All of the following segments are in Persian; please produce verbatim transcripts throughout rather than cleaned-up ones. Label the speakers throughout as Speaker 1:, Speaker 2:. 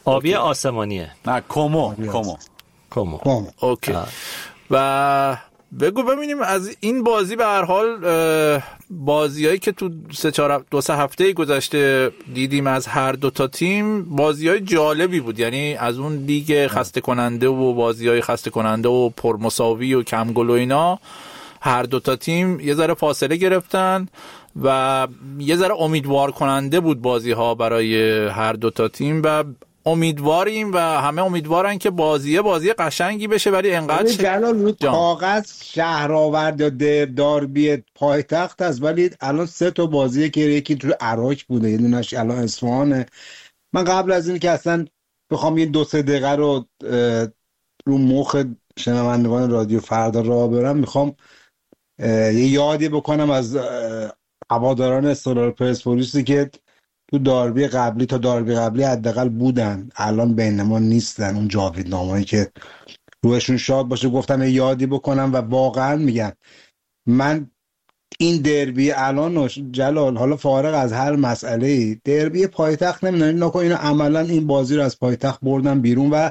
Speaker 1: آبی آسمانیه.
Speaker 2: نه کومو کومو
Speaker 1: کومو.
Speaker 2: اوکی. و بگو ببینیم از این بازی به هر حال بازیایی که تو سه چهار دو سه هفته گذشته دیدیم از هر دو تا تیم بازیای جالبی بود، یعنی از اون لیگ خسته کننده و بازیای خسته کننده و پرمساوی و کم گل و اینا هر دو تا تیم یه ذره فاصله گرفتن و یه ذره امیدوار کننده بود بازی ها برای هر دو تا تیم و امیدواریم و همه امیدوارن که بازیه بازی قشنگی بشه، ولی انقدر
Speaker 3: جلال رو کاغذ شهرآورد یا در داربی پایتخت است، ولی الان سه تا بازیه که یکی تو عراق بوده یه دونش الان اصفهانه. من قبل از این که اصلا بخوام یه دو سه دقیقه رو رو مخ شنوندگان رادیو فردا راه برم، میخوام یه یادی بکنم از هواداران استقلال پرسپولیسی که تو داربی قبلی تا داربی قبلی حداقل بودن، الان بین ما نیستن. اون جاویدنامه‌ای که روشون شاد باشه گفتم یه یادی بکنم و واقعا میگم من این دربی الان جلال، حالا فارغ از هر مسئله، دربی پایتخت نمیدونم نکن اینو عملا این بازی رو از پایتخت بردن بیرون و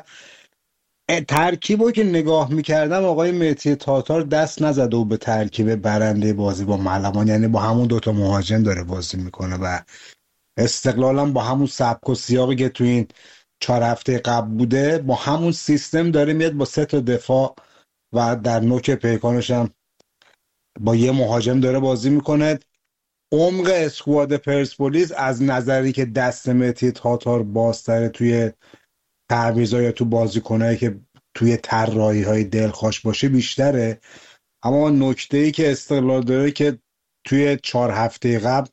Speaker 3: ترکیبو که نگاه میکردم آقای مهدی تاتار دست نزده و به ترکیب برنده بازی با ملوان، یعنی با همون دوتا مهاجم داره بازی میکنه و استقلالم با همون سبک و سیاقی که تو این چهار هفته قبل بوده با همون سیستم داره میاد با سه تا دفاع و در نوک پیکانش هم با یه مهاجم داره بازی میکنه. عمق اسکواد پرسپولیس از نظری که دست مهدی تاتار بازتره توی تعویضا یا تو بازیکنایی که توی طراحی‌های دلخوش باشه بیشتره، اما نکته‌ای که استقلال داره که توی چهار هفته قبل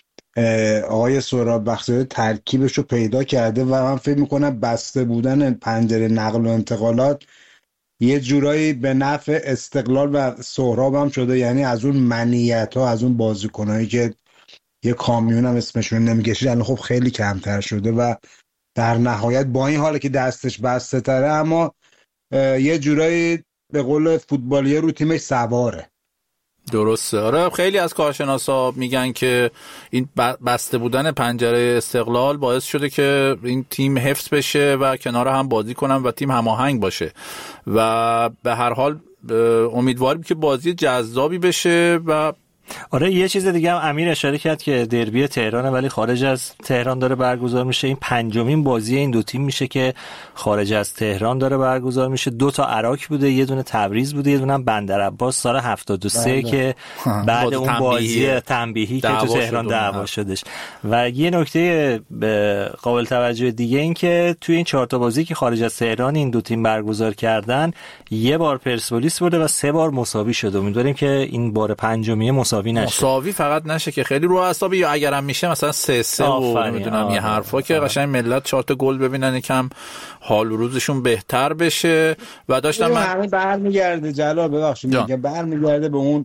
Speaker 3: آقای سهراب بختیاری ترکیبش رو پیدا کرده و من فکر میکنم بسته بودن پنجره نقل و انتقالات یه جورایی به نفع استقلال و سهراب هم شده، یعنی از اون منیت ها از اون بازیکنایی که یه کامیون هم اسمشون نمیکشید الان خب خیلی کمتر شده و در نهایت با این حاله که دستش بسته تره اما یه جورایی به قول فوتبالیه رو تیمش سواره.
Speaker 2: درسته. آره خیلی از کارشناسا میگن که این بسته بودن پنجره استقلال باعث شده که این تیم حفظ بشه و کنار هم بازی کنن و تیم هماهنگ باشه و به هر حال امیدواریم که بازی جذابی بشه. و
Speaker 1: آره یه چیز دیگه هم امیر اشاره کرد که دربی تهرانه ولی خارج از تهران داره برگزار میشه. این پنجمین بازی این دو تیم میشه که خارج از تهران داره برگزار میشه. دو تا عراق بوده، یه دونه تبریز بوده، یه دونه بندرعباس سال هفتاد و سه که بعد اون بازی تنبیهی که تو تهران دعوا شدش. و یه نکته قابل توجه دیگه این که توی این چهار تا بازی که خارج از تهران این دو تیم برگزار کردن یه بار پرسپولیس برده و سه بار مساوی شده. امیدواریم که این بار پنجمی مساوی نشه.
Speaker 2: مساوی فقط نشه که خیلی رو اعصاب، یا اگرم میشه مثلا سه سه و نمیدونم یه حرفا که قشنگ ملت چهار تا گل ببینن یکم حال و روزشون بهتر بشه. و داشتم من
Speaker 3: همه برمیگرده جلال ببخشید میگم برمیگرده به اون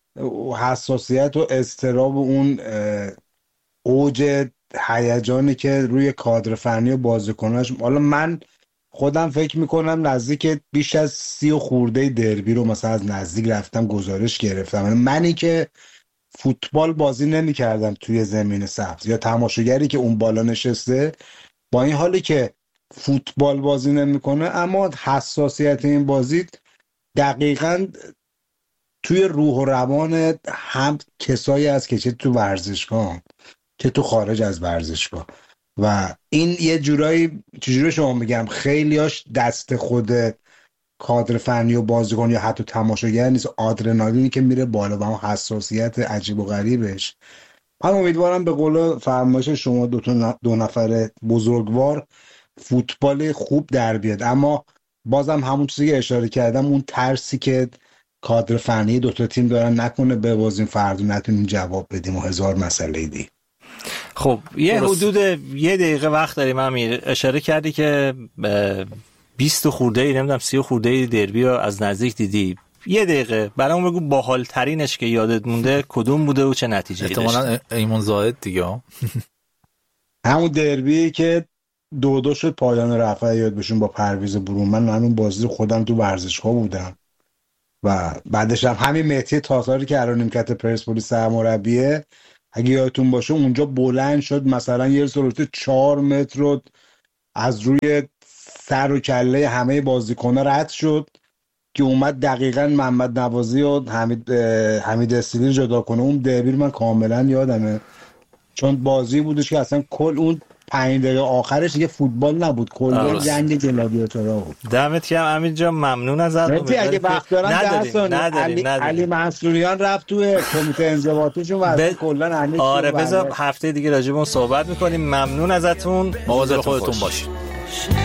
Speaker 3: حساسیت و اضطراب و اون اوج هیجانی که روی کادر فنی و بازیکناش. حالا من خودم فکر میکنم نزدیک بیش از سی و خورده دربی رو مثلا از نزدیک رفتم گزارش گرفتم. منی که فوتبال بازی نمی کردم توی زمین سبز یا تماشاگری که اون بالا نشسته با این حالی که فوتبال بازی نمی کنه اما حساسیت این بازی دقیقاً توی روح و روان هم کسایی هست که چه تو ورزشگاه چه تو خارج از ورزشگاه و این یه جورایی چجوری شما میگم خیلیاش دست خود کادر فنی و بازیکن یا حتی تماشاگر نیست، آدرنالینی که میره بالا و اون حساسیت عجیب و غریبش. من امیدوارم به قول فرمایش شما دو تا دو نفر بزرگوار فوتبال خوب در بیاد، اما بازم همون چیزی که اشاره کردم اون ترسی که کادر فنی دو تا تیم دارن نکنه ببازیم فردا نتونیم جواب بدیم و هزار مسئله دی.
Speaker 1: خب یه درست. حدود یه دقیقه وقت داریم. امیر اشاره کردی که بیست خورده ای نمیدونم سی خورده ای دربی رو از نزدیک دیدی. یه دقیقه برام بگو باحال ترینش که یادت مونده کدوم بوده و چه نتیجه‌ای داشت؟
Speaker 2: احتمالاً ایمون زاهد دیگه
Speaker 3: همون دربی که دو دو شد پایان رفع یاد بشون با پرویز برون. من همون بازی خودم تو ورزشگاه بودم و بعدش هم همین مهدی تاتاری که الان نیمکت پرسپولیس سرمربیه اگه یادتون باشه اونجا بلند شد مثلا یه سلوت چهار متر رو از روی سر و کله همه بازیکن‌ها رد شد که اومد دقیقاً محمد نوازی و حمید حمید استیلی جدا کنه. اون دربی من کاملا یادمه، چون بازی بودش که اصلا کل اون پنج دقیقه آخرش دیگه فوتبال نبود، کل جنگ گلادیاتورها بود.
Speaker 1: دمت گرم امیر جان، ممنون ازت.
Speaker 3: اگه وقت دارن
Speaker 1: نداریم
Speaker 3: علی, علی منصوریان رفت توی کمیته انضباطیشون و ب... کلا همه
Speaker 1: آره بذار هفته دیگه راجع به اون صحبت می‌کنیم. ممنون ازتون،
Speaker 2: مواظب خودتون باشید.